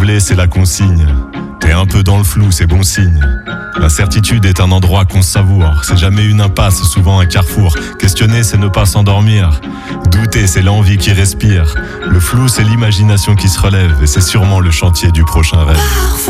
renouveler, c'est la consigne. T'es un peu dans le flou, c'est bon signe. L'incertitude est un endroit qu'on savoure. C'est jamais une impasse, souvent un carrefour. Questionner, c'est ne pas s'endormir. Douter, c'est l'envie qui respire. Le flou, c'est l'imagination qui se relève. Et c'est sûrement le chantier du prochain rêve.